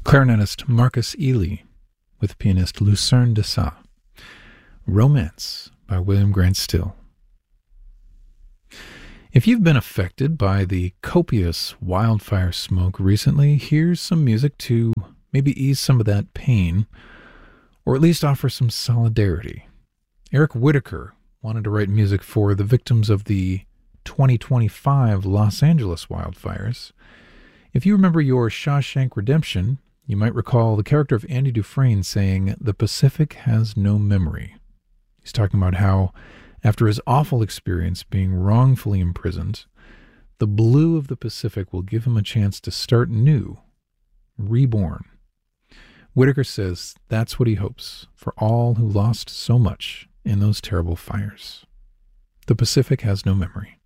clarinetist Marcus Ely with pianist Lucerne Dessau. Romance by William Grant Still. If you've been affected by the copious wildfire smoke recently, here's some music to maybe ease some of that pain, or at least offer some solidarity. Eric Whitacre wanted to write music for the victims of the 2025 Los Angeles wildfires. If you remember your Shawshank Redemption, you might recall the character of Andy Dufresne saying, "The Pacific has no memory." He's talking about how, after his awful experience being wrongfully imprisoned, the blue of the Pacific will give him a chance to start new, reborn. Whitacre says that's what he hopes for all who lost so much in those terrible fires. The Pacific has no memory.